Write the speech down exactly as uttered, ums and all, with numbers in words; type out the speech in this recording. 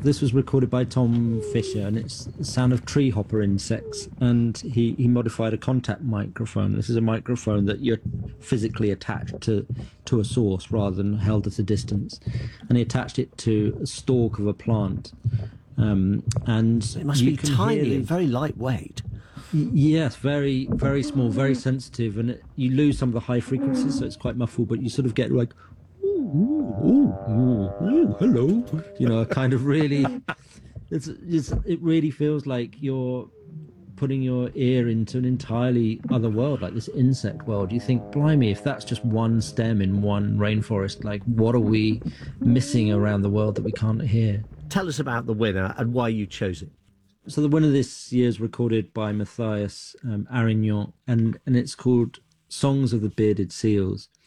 This was recorded by Tom Fisher, and it's the sound of tree hopper insects. And he, he modified a contact microphone. This is a microphone that you're physically attached to to a source rather than held at a distance. And he attached it to a stalk of a plant. Um, and It must you be can tiny hear and very lightweight. Y- Yes, very, very small, very sensitive, and it, you lose some of the high frequencies, so it's quite muffled. But you sort of get like, ooh, ooh, ooh, ooh, ooh, hello, you know, kind of really. It's, it's it really feels like you're putting your ear into an entirely other world, like this insect world. You think, blimey, if that's just one stem in one rainforest, like what are we missing around the world that we can't hear? Tell us about the winner and why you chose it. So the winner this year is recorded by Matthias um, Arignon, and and it's called "Songs of the Bearded Seals."